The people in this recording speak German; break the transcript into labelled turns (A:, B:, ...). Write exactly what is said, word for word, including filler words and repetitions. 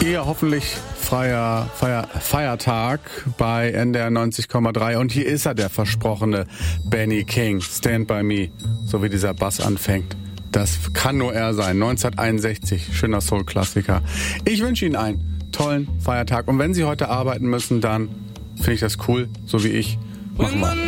A: Ihr hoffentlich freier Feier, Feiertag bei N D R neunzig Komma drei. Und hier ist er, der versprochene Benny King. Stand by Me, so wie dieser Bass anfängt. Das kann nur er sein. neunzehnhunderteinundsechzig, schöner Soul-Klassiker. Ich wünsche Ihnen einen tollen Feiertag. Und wenn Sie heute arbeiten müssen, dann finde ich das cool, so wie ich. Machen wir.